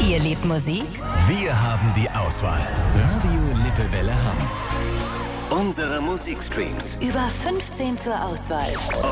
Ihr liebt Musik? Wir haben die Auswahl. Radio Lippewelle Hamm. Unsere Musikstreams. Über 15 zur Auswahl.